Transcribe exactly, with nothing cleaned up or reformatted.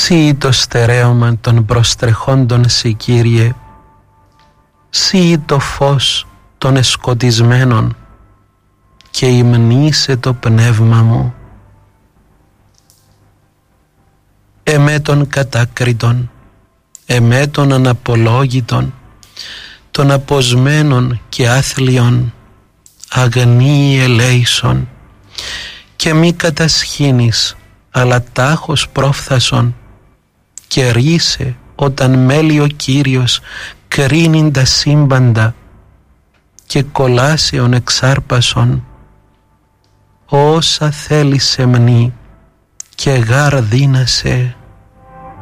Συ το στερέωμα των προστρεχόντων σε, Κύριε, συ το φως των εσκοτισμένων και υμνήσε το πνεύμα μου. Εμέ των κατάκριτων, εμέ των αναπολόγητων, των αποσμένων και άθλιων, αγνή ελέησον, και μη κατασχήνεις, αλλά τάχος πρόφθασον, και ρίσε όταν μέλει ο Κύριος κρίνειν τα σύμπαντα, και κολάσεων εξάρπασον, όσα θέλεις εμνή, και γάρ δύνασε.